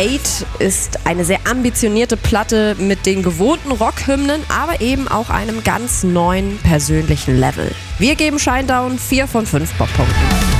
8 ist eine sehr ambitionierte Platte mit den gewohnten Rockhymnen, aber eben auch einem ganz neuen persönlichen Level. Wir geben Shinedown 4 von 5 Poppunkten.